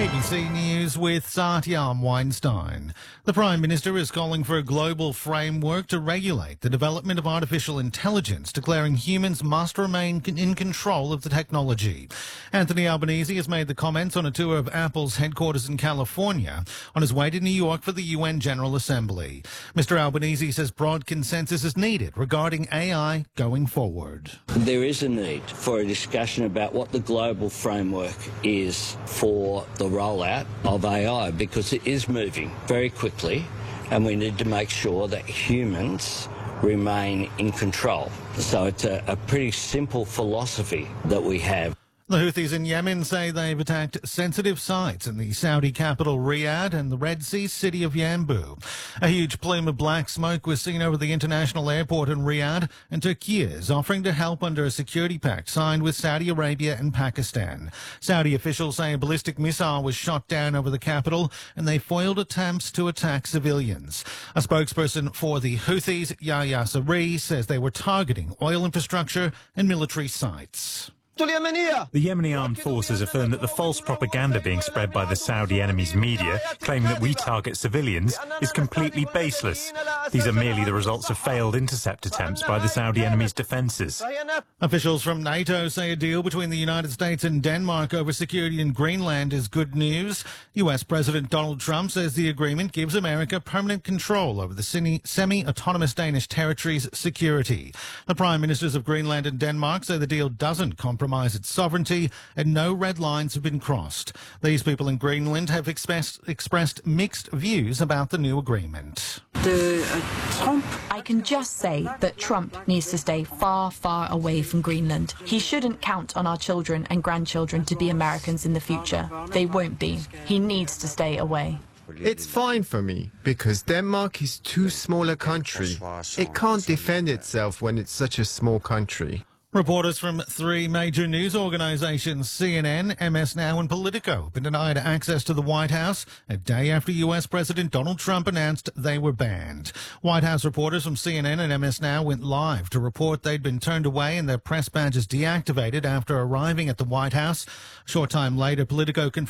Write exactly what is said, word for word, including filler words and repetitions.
A B C News with Satyam Weinstein. The Prime Minister is calling for a global framework to regulate the development of artificial intelligence, declaring humans must remain in control of the technology. Anthony Albanese has made the comments on a tour of Apple's headquarters in California on his way to New York for the U N General Assembly. Mister Albanese says broad consensus is needed regarding A I going forward. There is a need for a discussion about what the global framework is for the rollout of A I, because it is moving very quickly and we need to make sure that humans remain in control. So it's a, a pretty simple philosophy that we have. The Houthis in Yemen say they've attacked sensitive sites in the Saudi capital Riyadh and the Red Sea city of Yanbu. A huge plume of black smoke was seen over the international airport in Riyadh, and Turkey is offering to help under a security pact signed with Saudi Arabia and Pakistan. Saudi officials say a ballistic missile was shot down over the capital, and they foiled attempts to attack civilians. A spokesperson for the Houthis, Yahya Saree, says they were targeting oil infrastructure and military sites. The Yemeni armed forces affirm that the false propaganda being spread by the Saudi enemy's media, claiming that we target civilians, is completely baseless. These are merely the results of failed intercept attempts by the Saudi enemy's defences. Officials from NATO say a deal between the United States and Denmark over security in Greenland is good news. U S President Donald Trump says the agreement gives America permanent control over the semi-autonomous Danish territory's security. The Prime Ministers of Greenland and Denmark say the deal doesn't compromise its sovereignty and no red lines have been crossed. These people in Greenland have expressed, expressed mixed views about the new agreement. The, uh, Trump. I can just say that Trump needs to stay far, far away from Greenland. He shouldn't count on our children and grandchildren to be Americans in the future. They won't be. He needs to stay away. It's fine for me, because Denmark is too small a country. It can't defend itself when it's such a small country. Reporters from three major news organizations, C N N, M S Now and Politico, have been denied access to the White House a day after U S President Donald Trump announced they were banned. White House reporters from C N N and M S Now went live to report they'd been turned away and their press badges deactivated after arriving at the White House. A short time later, Politico confirmed